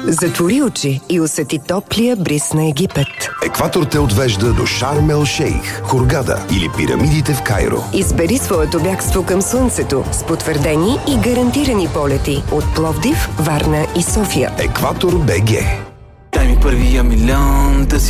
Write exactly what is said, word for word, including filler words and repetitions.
Затвори очи и усети топлия бриз на Египет. Екватор те отвежда до Шарм ел Шейх, Хургада или пирамидите в Кайро. Избери своето бягство към слънцето с потвърдени и гарантирани полети от Пловдив, Варна и София. Екватор БГ. Дай ми първия милион да си